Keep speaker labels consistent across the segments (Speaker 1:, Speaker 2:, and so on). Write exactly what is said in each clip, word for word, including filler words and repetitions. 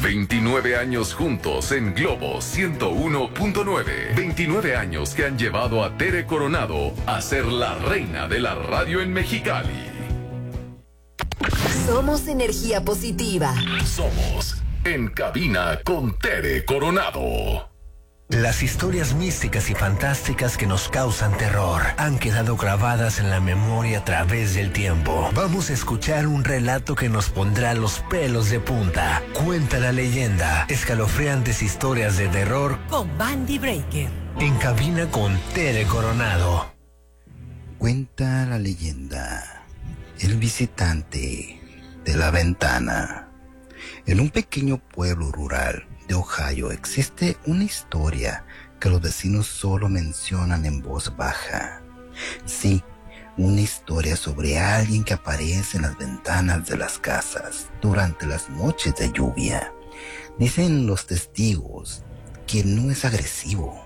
Speaker 1: veintinueve años juntos en Globo ciento uno punto nueve. veintinueve años que han llevado a Tere Coronado a ser la reina de la radio en Mexicali.
Speaker 2: Somos energía positiva.
Speaker 1: Somos En Cabina con Tere Coronado.
Speaker 3: Las historias místicas y fantásticas que nos causan terror han quedado grabadas en la memoria a través del tiempo. Vamos a escuchar un relato que nos pondrá los pelos de punta. Cuenta la leyenda. Escalofriantes historias de terror
Speaker 4: con Bandy Breaker.
Speaker 3: En Cabina con Tere Coronado.
Speaker 5: Cuenta la leyenda. El visitante de la ventana. En un pequeño pueblo rural de Ohio existe una historia que los vecinos solo mencionan en voz baja. Sí, una historia sobre alguien que aparece en las ventanas de las casas durante las noches de lluvia. Dicen los testigos que no es agresivo,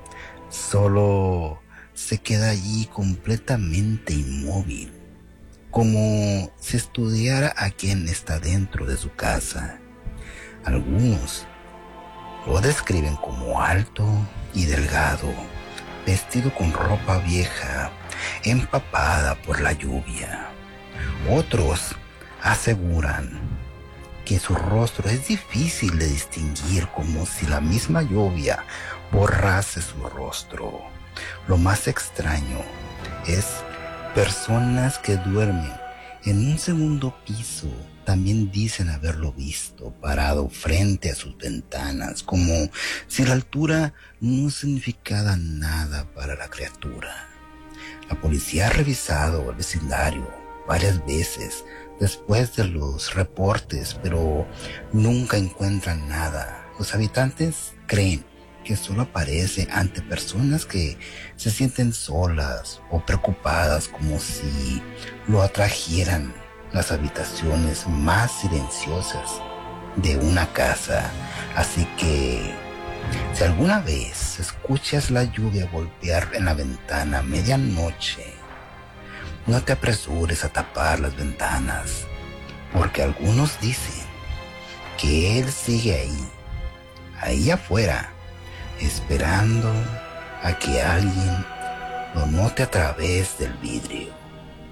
Speaker 5: solo se queda allí completamente inmóvil, como si estudiara a quien está dentro de su casa. Algunos lo describen como alto y delgado, vestido con ropa vieja, empapada por la lluvia. Otros aseguran que su rostro es difícil de distinguir, como si la misma lluvia borrase su rostro. Lo más extraño es personas que duermen en un segundo piso también dicen haberlo visto parado frente a sus ventanas, como si la altura no significara nada para la criatura. La policía ha revisado el vecindario varias veces después de los reportes, pero nunca encuentran nada. Los habitantes creen que solo aparece ante personas que se sienten solas o preocupadas, como si lo atrajeran las habitaciones más silenciosas de una casa. Así que si alguna vez escuchas la lluvia golpear en la ventana a medianoche, no te apresures a tapar las ventanas, porque algunos dicen que él sigue ahí, ahí afuera, esperando a que alguien lo note a través del vidrio.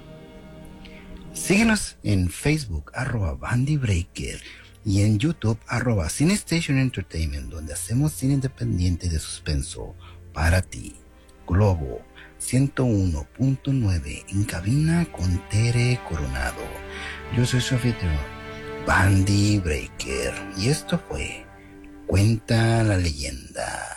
Speaker 5: Síguenos en Facebook, arroba Bandy Breaker, y en YouTube, arroba Cine Station Entertainment, donde hacemos cine independiente de suspenso para ti. Globo ciento uno punto nueve, en cabina con Tere Coronado. Yo soy su anfitrión, Bandy Breaker, y esto fue Cuenta la leyenda.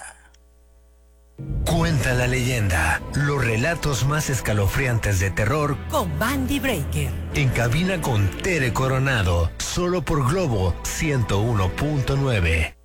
Speaker 3: Cuenta la leyenda. Los relatos más escalofriantes de terror
Speaker 4: con Bandy Breaker.
Speaker 3: En cabina con Tere Coronado. Solo por Globo ciento uno punto nueve.